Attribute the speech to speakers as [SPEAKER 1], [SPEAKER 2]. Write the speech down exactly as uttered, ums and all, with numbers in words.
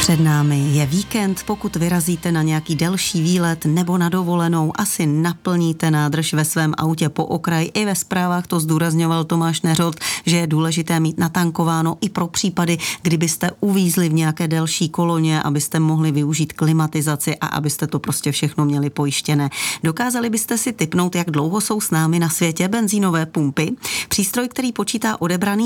[SPEAKER 1] Před námi je víkend, pokud vyrazíte na nějaký delší výlet nebo na dovolenou, asi naplníte nádrž ve svém autě po okraj. I ve zprávách to zdůrazňoval Tomáš Neřold, že je důležité mít natankováno i pro případy, kdybyste uvízli v nějaké delší koloně, abyste mohli využít klimatizaci a abyste to prostě všechno měli pojištěné. Dokázali byste si tipnout, jak dlouho jsou s námi na světě benzínové pumpy? Přístroj, který počítá odebraný